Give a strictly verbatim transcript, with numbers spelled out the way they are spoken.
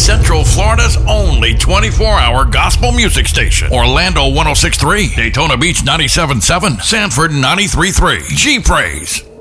Central Florida's only twenty-four hour gospel music station. Orlando one oh six point three, Daytona Beach ninety-seven point seven, Sanford ninety-three point three. G Praise.